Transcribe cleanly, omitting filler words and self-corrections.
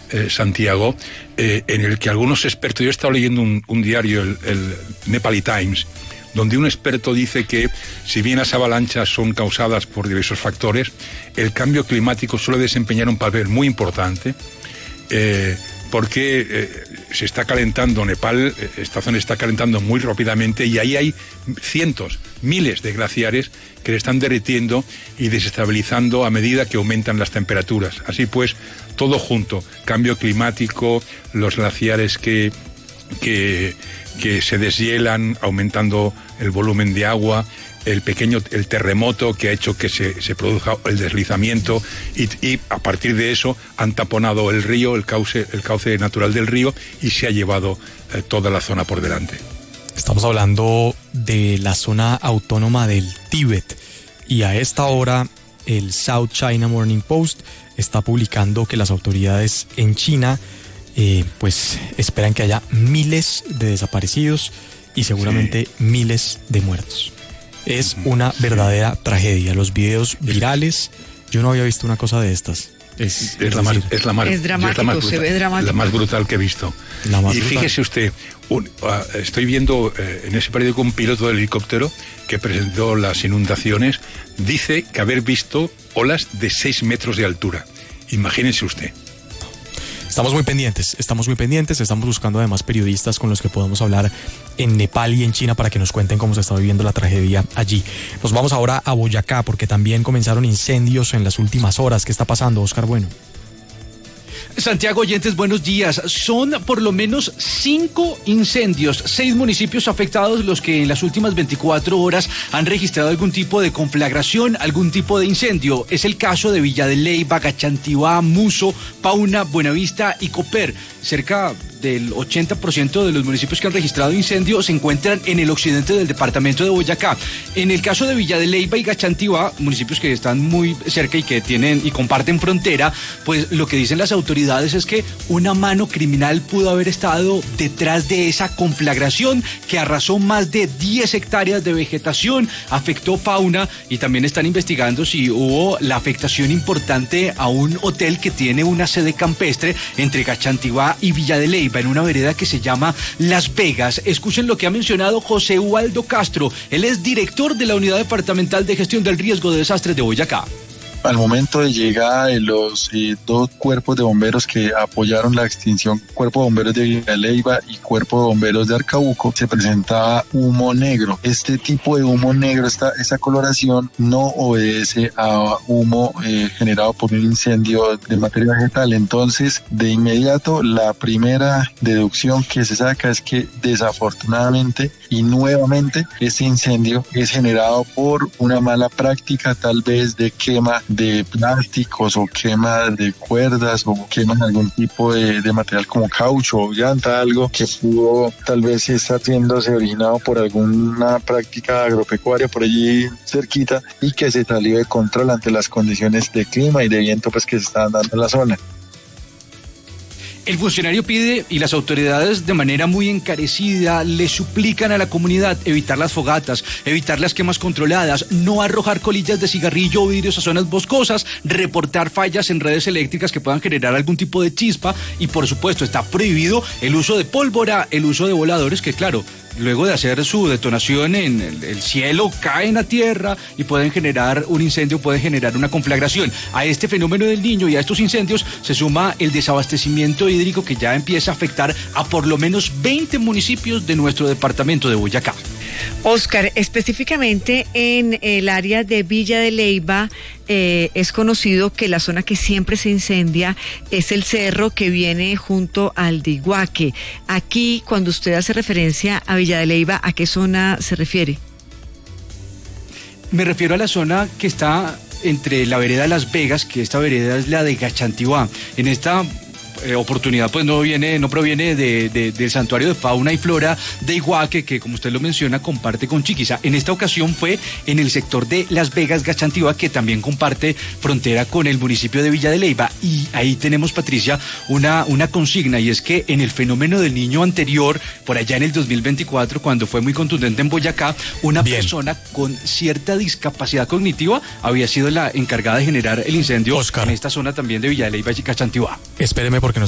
Santiago, en el que algunos expertos, yo he estado leyendo un diario, el Nepali Times, donde un experto dice que si bien las avalanchas son causadas por diversos factores, el cambio climático suele desempeñar un papel muy importante, porque se está calentando Nepal, esta zona está calentando muy rápidamente y ahí hay cientos, miles de glaciares que se están derritiendo y desestabilizando a medida que aumentan las temperaturas. Así pues, todo junto, cambio climático, los glaciares que se deshielan, aumentando el volumen de agua, el terremoto que ha hecho que se produzca el deslizamiento y a partir de eso han taponado el río, el cauce natural del río y se ha llevado toda la zona por delante. Estamos hablando de la zona autónoma del Tíbet y a esta hora el South China Morning Post está publicando que las autoridades en China pues esperan que haya miles de desaparecidos y seguramente miles de muertos. Es una verdadera tragedia. Los videos virales, yo no había visto una cosa de estas. Es dramático, se ve dramático. La más brutal que he visto. Y fíjese usted, estoy viendo en ese periódico un piloto de helicóptero que presentó las inundaciones, dice que haber visto olas de 6 metros de altura. Imagínense usted. Estamos muy pendientes, estamos buscando además periodistas con los que podamos hablar en Nepal y en China para que nos cuenten cómo se está viviendo la tragedia allí. Nos vamos ahora a Boyacá porque también comenzaron incendios en las últimas horas. ¿Qué está pasando, Oscar Bueno? Santiago, oyentes, buenos días. Son por lo menos 5 incendios, 6 municipios afectados los que en las últimas 24 horas han registrado algún tipo de conflagración, algún tipo de incendio. Es el caso de Villa de Leyva, Gachantivá, Muso, Pauna, Buenavista y Copper. Cerca del 80% de los municipios que han registrado incendios se encuentran en el occidente del departamento de Boyacá. En el caso de Villa de Leyva y Gachantivá, municipios que están muy cerca y que tienen y comparten frontera, pues lo que dicen las autoridades es que una mano criminal pudo haber estado detrás de esa conflagración que arrasó más de 10 hectáreas de vegetación, afectó fauna y también están investigando si hubo la afectación importante a un hotel que tiene una sede campestre entre Gachantivá y Villa de Leyva, en una vereda que se llama Las Vegas. Escuchen lo que ha mencionado José Ubaldo Castro. Él es director de la Unidad Departamental de Gestión del Riesgo de Desastres de Boyacá. Al momento de llegada de los 2 cuerpos de bomberos que apoyaron la extinción, Cuerpo de Bomberos de Villa de Leyva y Cuerpo de Bomberos de Arcabuco, se presentaba humo negro. Este tipo de humo negro, esa coloración, no obedece a humo generado por un incendio de materia vegetal. Entonces, de inmediato, la primera deducción que se saca es que desafortunadamente y nuevamente este incendio es generado por una mala práctica, tal vez de quema de plásticos o quema de cuerdas o quema de algún tipo de material como caucho o llanta, algo que pudo tal vez estar siéndose originado por alguna práctica agropecuaria por allí cerquita y que se salió de control ante las condiciones de clima y de viento pues que se estaban dando en la zona. El funcionario pide y las autoridades de manera muy encarecida le suplican a la comunidad evitar las fogatas, evitar las quemas controladas, no arrojar colillas de cigarrillo o vidrios a zonas boscosas, reportar fallas en redes eléctricas que puedan generar algún tipo de chispa y por supuesto está prohibido el uso de pólvora, el uso de voladores que claro, luego de hacer su detonación en el cielo, caen a tierra y pueden generar un incendio, pueden generar una conflagración. A este fenómeno del Niño y a estos incendios se suma el desabastecimiento hídrico que ya empieza a afectar a por lo menos 20 municipios de nuestro departamento de Boyacá. Oscar, específicamente en el área de Villa de Leyva, es conocido que la zona que siempre se incendia es el cerro que viene junto al de Iguaque. Aquí, cuando usted hace referencia a Villa de Leyva, ¿a qué zona se refiere? Me refiero a la zona que está entre la vereda Las Vegas, que esta vereda es la de Gachantivá. En esta oportunidad pues no proviene del santuario de fauna y flora de Iguaque, que como usted lo menciona comparte con Chiquiza. En esta ocasión fue en el sector de Las Vegas, Gachantivá, que también comparte frontera con el municipio de Villa de Leyva. Y ahí tenemos, Patricia, una consigna, y es que en el fenómeno del Niño anterior, por allá en el 2024, cuando fue muy contundente en Boyacá, una persona con cierta discapacidad cognitiva había sido la encargada de generar el incendio, Oscar, en esta zona también de Villa de Leyva y Gachantivá. Espéreme, por